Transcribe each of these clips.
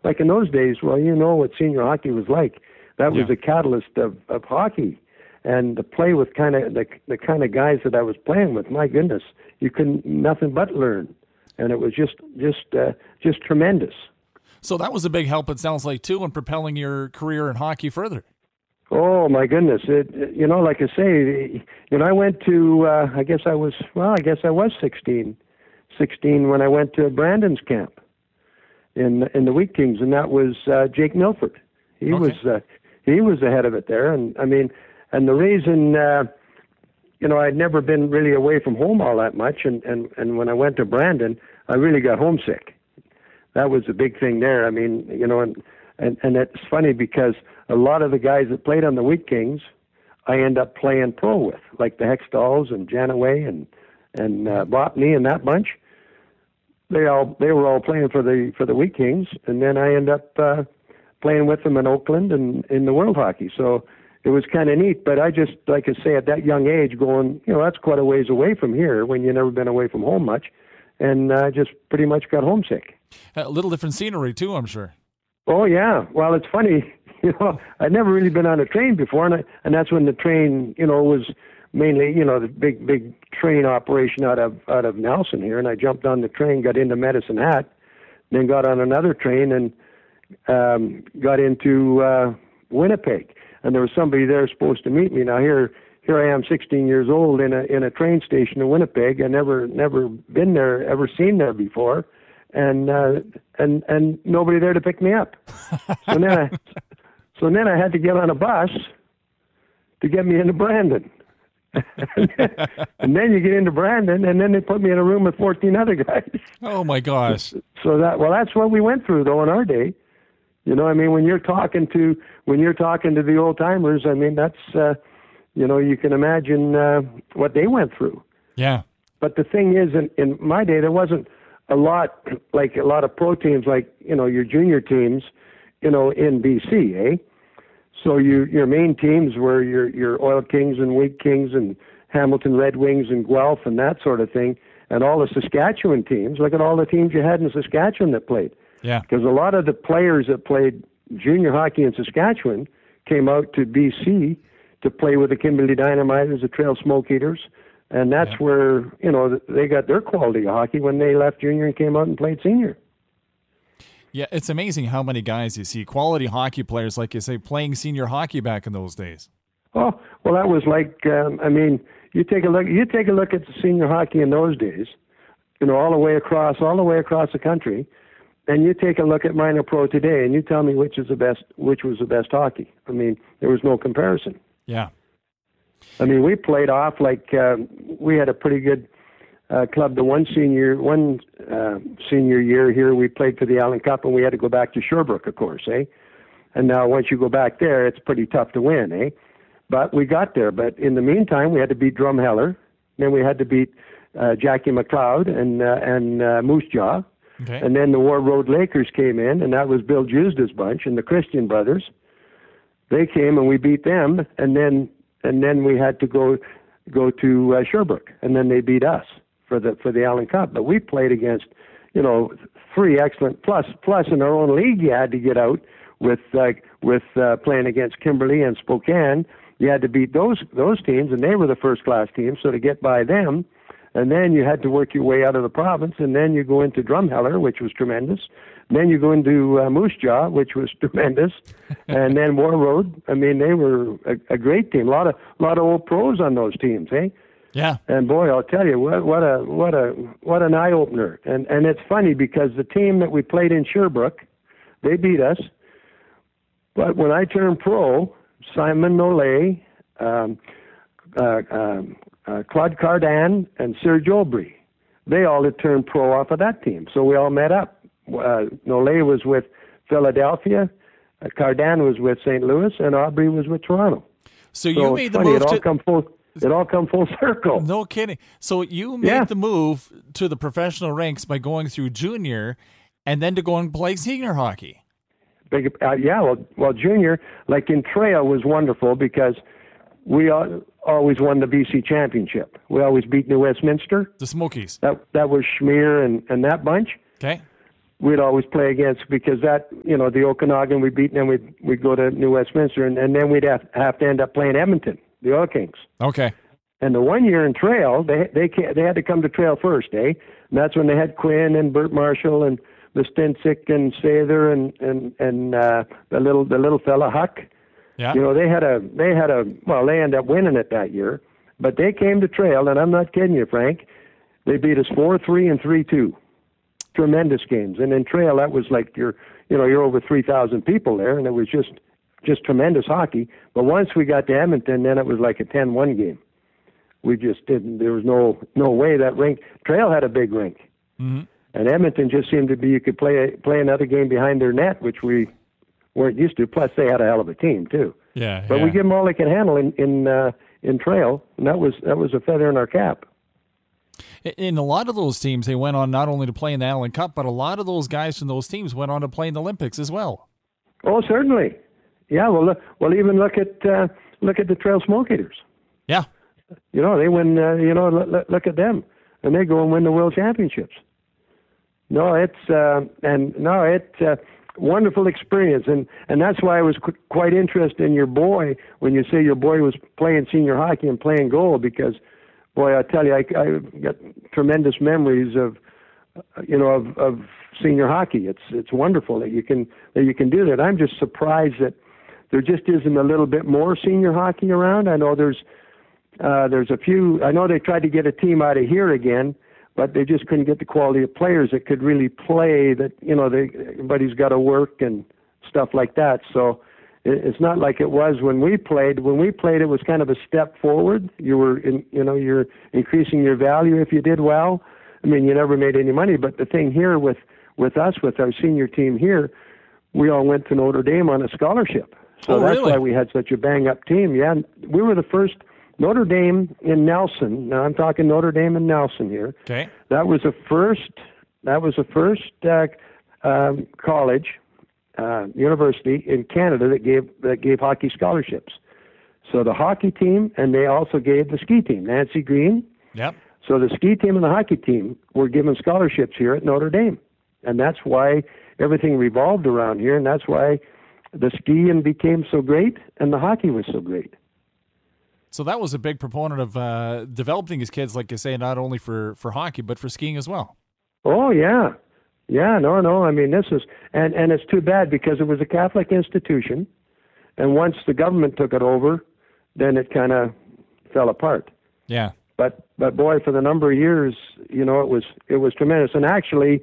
like in those days, well, you know what senior hockey was like. That was a catalyst of hockey. And to play with kind of the kind of guys that I was playing with, my goodness, you couldn't nothing but learn. And it was just tremendous. So that was a big help, it sounds like, too, in propelling your career in hockey further. Oh my goodness! Like I say, I went to. I guess I was 16 when I went to Brandon's camp in the Wheat Kings, and that was Jake Milford. He was the head of it there, and I mean, and the reason. I'd never been really away from home all that much, and when I went to Brandon, I really got homesick. That was a big thing there. I mean, and it's funny because a lot of the guys that played on the Wheat Kings, I end up playing pro with, like the Hextalls and Janaway and Botany and that bunch. They were all playing for the Wheat Kings, and then I end up playing with them in Oakland and in the World Hockey. So it was kind of neat. But I just, like I say, at that young age, going, that's quite a ways away from here when you've never been away from home much, and I just pretty much got homesick. A little different scenery too, I'm sure. Oh yeah. Well, it's funny. I'd never really been on a train before, and that's when the train, was mainly, the big train operation out of Nelson here. And I jumped on the train, got into Medicine Hat, then got on another train and got into Winnipeg. And there was somebody there supposed to meet me. Now here I am, 16 years old, in a train station in Winnipeg. I never been there, ever seen there before, and nobody there to pick me up. So then I had to get on a bus to get me into Brandon. And then you get into Brandon, and then they put me in a room with 14 other guys. Oh my gosh! So that's what we went through though in our day. When you're talking to the old timers, I mean that's you can imagine what they went through. Yeah. But the thing is, in my day, there wasn't a lot of pro teams like your junior teams, in BC, eh? So your main teams were your Oil Kings and Wheat Kings and Hamilton Red Wings and Guelph and that sort of thing, and all the Saskatchewan teams. Look at all the teams you had in Saskatchewan that played. Yeah. Because a lot of the players that played junior hockey in Saskatchewan came out to BC to play with the Kimberley Dynamiters, the Trail Smoke Eaters, and that's where they got their quality of hockey when they left junior and came out and played senior. Yeah, it's amazing how many guys you see, quality hockey players, like you say, playing senior hockey back in those days. Oh, well, that was like, you take a look at the senior hockey in those days, all the way across the country, and you take a look at minor pro today, and you tell me which was the best hockey. I mean, there was no comparison. Yeah. I mean, we played off like we had a pretty good club. The one senior year here, we played for the Allen Cup, and we had to go back to Sherbrooke, of course, eh? And now once you go back there, it's pretty tough to win, eh? But we got there. But in the meantime, we had to beat Drumheller. Then we had to beat Jackie McLeod and Moose Jaw. Okay. And then the War Road Lakers came in, and that was Bill Jusda's bunch and the Christian brothers. They came and we beat them, and then we had to go to Sherbrooke, and then they beat us for the Allen Cup. But we played against, three excellent plus in our own league. You had to get out with playing against Kimberley and Spokane. You had to beat those teams, and they were the first class teams. So to get by them, and then you had to work your way out of the province, and then you go into Drumheller, which was tremendous. Then you go into Moose Jaw, which was tremendous, and then War Road. I mean, they were a great team. A lot of old pros on those teams, eh? Yeah. And boy, I'll tell you what an eye opener. And it's funny because the team that we played in Sherbrooke, they beat us. But when I turned pro, Simon Nolay, Claude Cardan, and Serge Aubry, they all had turned pro off of that team. So we all met up. Nolay was with Philadelphia, Cardan was with St. Louis, and Aubry was with Toronto. So you made the move. It all come full circle. No kidding. So you made the move to the professional ranks by going through junior, and then to go and play senior hockey. Well, junior, like in trail, was wonderful because we always won the BC championship. We always beat New Westminster. The Smokies. That was Schmier and that bunch. Okay. we'd always play against, because that, the Okanagan we beat, and then we'd go to New Westminster, and then we'd have to end up playing Edmonton, the Oil Kings. Okay. And the one year in Trail, they had to come to Trail first, eh? And that's when they had Quinn and Bert Marshall and Listincic and Sather and the little fella Huck. Yeah. They ended up winning it that year, but they came to Trail, and I'm not kidding you, Frank. They beat us 4-3 and 3-2. Tremendous games. And in Trail, that was like you're over 3,000 people there, and it was just tremendous hockey. But once we got to Edmonton, then it was like a 10-1 game. We just didn't. There was no way that rink. Trail had a big rink, and Edmonton just seemed to be, you could play another game behind their net, which we weren't used to. Plus, they had a hell of a team too. Yeah. But we give them all they can handle in Trail, and that was a feather in our cap. In a lot of those teams, they went on not only to play in the Allen Cup, but a lot of those guys from those teams went on to play in the Olympics as well. Oh, certainly. Yeah. Well, even look at the Trail Smoke Eaters. Yeah. They win. Look at them, and they go and win the World Championships. It's a wonderful experience, and that's why I was quite interested in your boy when you say your boy was playing senior hockey and playing goal, because, boy, I tell you, I got tremendous memories of senior hockey. It's wonderful that you can do that. I'm just surprised that there just isn't a little bit more senior hockey around. I know there's a few. I know they tried to get a team out of here again, but they just couldn't get the quality of players that could really play. That everybody's got to work and stuff like that. So it's not like it was when we played. When we played, it was kind of a step forward. You're increasing your value if you did well. I mean, you never made any money. But the thing here with us, with our senior team here, we all went to Notre Dame on a scholarship. So that's really? why we had such a bang-up team. Yeah, we were the first. Notre Dame in Nelson. Now I'm talking Notre Dame in Nelson here. Okay. That was the first college, university in Canada that gave hockey scholarships. So the hockey team, and they also gave the ski team, Nancy Green. Yep. So the ski team and the hockey team were given scholarships here at Notre Dame, and that's why everything revolved around here, and that's why the skiing became so great and the hockey was so great. So that was a big proponent of developing his kids, like you say, not only for hockey, but for skiing as well. Oh, yeah. Yeah, no. I mean, this is, and it's too bad because it was a Catholic institution, and once the government took it over, then it kind of fell apart. Yeah. But boy, for the number of years, it was tremendous. And actually,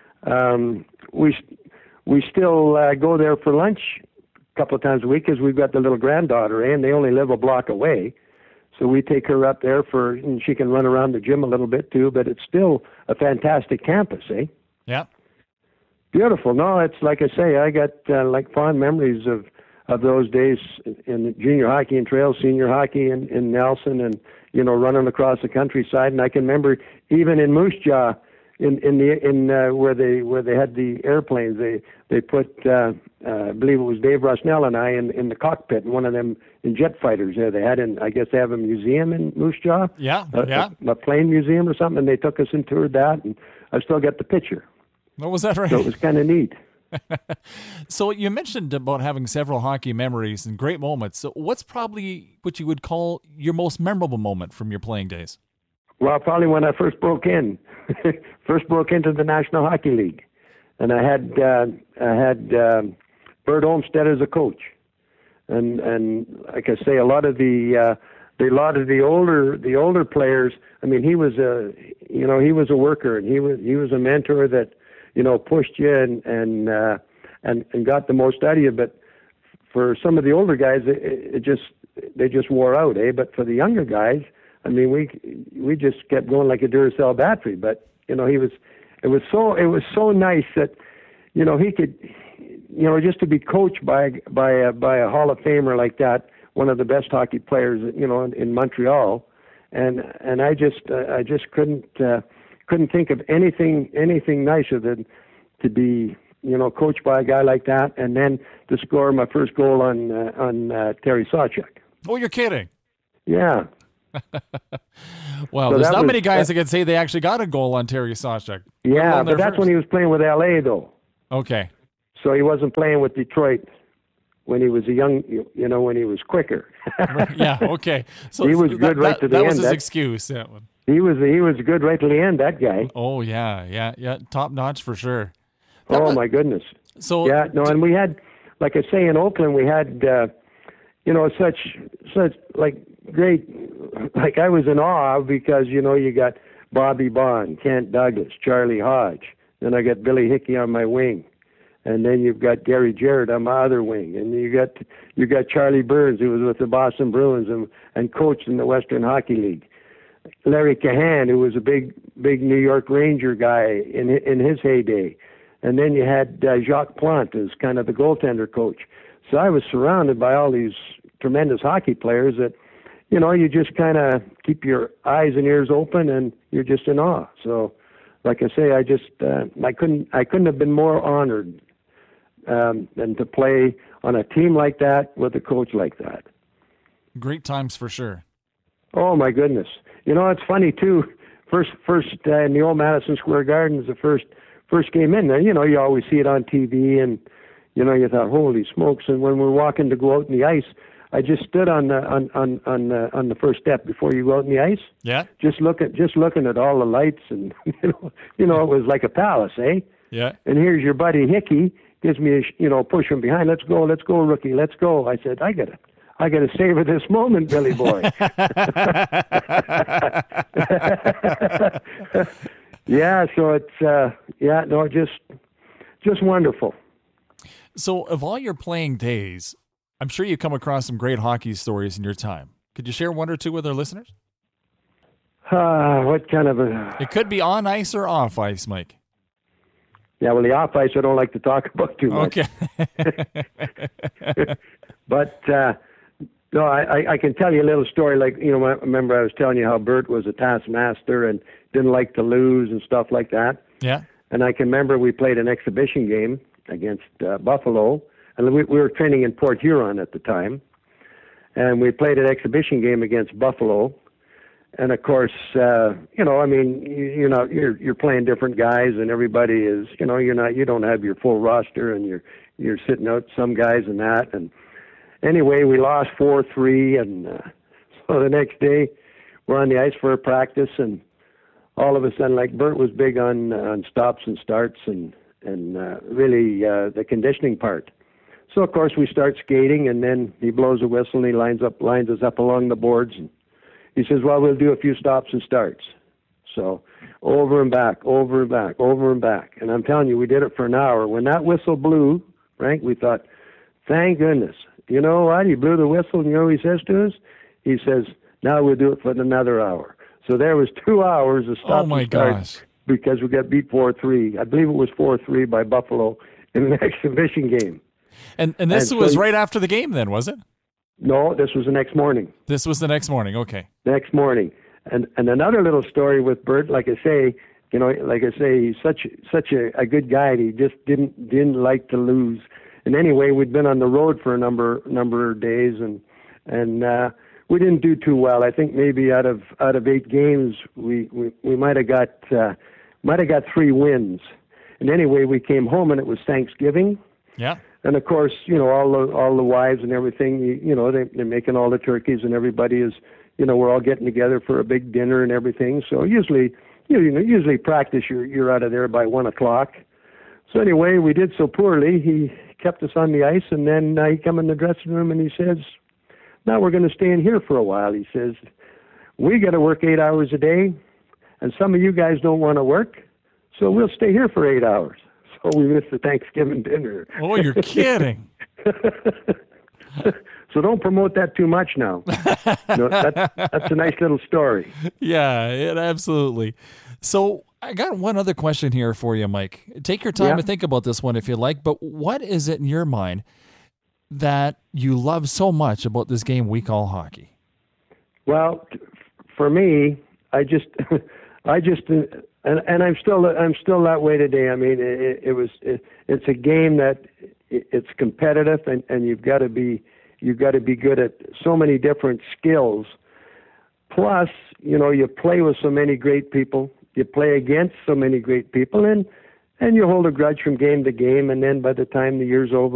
we still go there for lunch couple of times a week because we've got the little granddaughter, and they only live a block away. So we take her up there and she can run around the gym a little bit too, but it's still a fantastic campus, eh? Yeah. Beautiful. No, it's like I say, I got fond memories of those days in junior hockey and trail, senior hockey in Nelson, and, running across the countryside. And I can remember even in Moose Jaw, where they had the airplanes, they put I believe it was Dave Rusnell and I in the cockpit in one of them in jet fighters there. They had I guess they have a museum in Moose Jaw. Yeah. A plane museum or something, and they took us and toured that, and I still got the picture. What was that, right? So it was kind of neat. So you mentioned about having several hockey memories and great moments. So what's probably what you would call your most memorable moment from your playing days? Well, probably when I first broke into the National Hockey League, and I had Bert Olmsted as a coach, and like I say, a lot of the older players. I mean, he was a worker, and he was a mentor that pushed you and got the most out of you. But for some of the older guys, they just wore out, eh? But for the younger guys, I mean, we just kept going like a Duracell battery. But it was so nice that he could, just to be coached by a Hall of Famer like that, one of the best hockey players in Montreal, and I just couldn't think of anything nicer than to be coached by a guy like that, and then to score my first goal on Terry Sawchuk. Oh, you're kidding. Yeah. Well, So there's that not was- many guys that can say they actually got a goal on Terry Sawchuk. Yeah, but that's when he was playing with LA, though. Okay. So he wasn't playing with Detroit when he was a young, when he was quicker. Yeah, okay. So He was good right to the That was end. his excuse, that one. He was good right to the end, that guy. Oh, yeah. Top notch for sure. Oh, my goodness. So Yeah, no, and we had, like I say, in Oakland, we had, such like great, like I was in awe because, you got Bobby Bond, Kent Douglas, Charlie Hodge. Then I got Billy Hickey on my wing. And then you've got Gary Jarrett on my other wing. And you got Charlie Burns, who was with the Boston Bruins and coached in the Western Hockey League. Larry Cahan, who was a big New York Ranger guy in his heyday. And then you had Jacques Plante as kind of the goaltender coach. So I was surrounded by all these tremendous hockey players that, you just kind of keep your eyes and ears open and you're just in awe. So, like I say, I couldn't have been more honored than to play on a team like that with a coach like that. great times for sure. Oh my goodness! It's funny too. First in the old Madison Square Gardens, the first game in there. You always see it on TV, and you thought, holy smokes! And when we're walking to go out in the ice, I just stood on the first step before you go out in the ice. Yeah. Just looking at all the lights, and it was like a palace, eh? Yeah. And here's your buddy Hickey gives me a push from behind. Let's go, rookie, let's go. I said, I gotta savor this moment, Billy boy. Yeah, so it's just wonderful. So, of all your playing days, I'm sure you come across some great hockey stories in your time. Could you share one or two with our listeners? What kind of a... It could be on ice or off ice, Mike. Yeah, well, the off ice I don't like to talk about too much. Okay. But no, I can tell you a little story. Like, remember I was telling you how Bert was a taskmaster and didn't like to lose and stuff like that. Yeah. And I can remember we played an exhibition game against Buffalo, and we were training in Port Huron at the time, and we played an exhibition game against Buffalo. And of course, you're playing different guys, and everybody is, you don't have your full roster, and you're sitting out some guys and that. And anyway, we lost 4-3, and so the next day we're on the ice for a practice, and all of a sudden, like Bert was big on stops and starts and really the conditioning part. So of course we start skating, and then he blows a whistle and he lines us up along the boards, and he says, well, we'll do a few stops and starts. So over and back, over and back, over and back. And I'm telling you, we did it for an hour. When that whistle blew, Frank, we thought, thank goodness. You know what? He blew the whistle, and you know what he says to us? He says, now we'll do it for another hour. So there was 2 hours of stops and starts because we got beat 4-3. I believe it was 4-3 by Buffalo in an exhibition game. And this was right after the game then, was it? No, this was the next morning. This was the next morning. Okay. Next morning. And another little story with Bert, like I say, he's such a good guy. He just didn't like to lose. And anyway, we'd been on the road for a number of days, and we didn't do too well. I think maybe out of 8 games, we might have got 3 wins. And anyway, we came home, and it was Thanksgiving. Yeah. And of course, all the wives and everything, they're making all the turkeys, and everybody is, we're all getting together for a big dinner and everything. So usually practice, you're out of there by 1:00. So anyway, we did so poorly. He kept us on the ice, and then he come in the dressing room and he says, now we're going to stay in here for a while. He says, we got to work 8 hours a day, and some of you guys don't want to work, so we'll stay here for 8 hours. So we missed the Thanksgiving dinner. Oh, you're kidding. So don't promote that too much now. That's a nice little story. Yeah, absolutely. So I got one other question here for you, Mike. Take your time to think about this one if you like, but what is it in your mind that you love so much about this game we call hockey? Well, for me, and I'm still that way today. I mean, it's a game that it's competitive, and you've got to be good at so many different skills. Plus, you play with so many great people. You play against so many great people, and you hold a grudge from game to game. And then by the time the year's over,